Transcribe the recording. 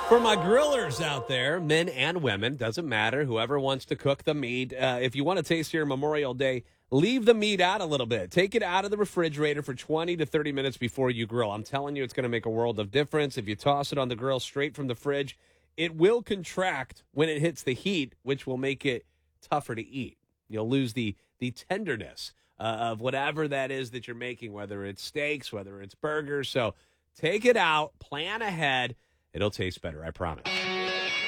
For my grillers out there, men and women, doesn't matter, whoever wants to cook the meat, if you want to taste your Memorial Day, leave the meat out a little bit. Take it out of the refrigerator for 20 to 30 minutes before you grill. I'm telling you, it's going to make a world of difference. If you toss it on the grill straight from the fridge, it will contract when it hits the heat, which will make it tougher to eat. You'll lose the tenderness of whatever that is that you're making, whether it's steaks, whether it's burgers. So take it out, plan ahead. It'll taste better, I promise.